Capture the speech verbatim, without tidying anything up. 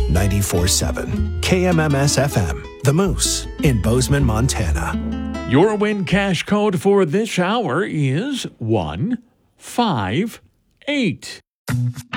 ninety-four point seven. K M M S F M, The Moose, in Bozeman, Montana. Your win cash code for this hour is one five eight.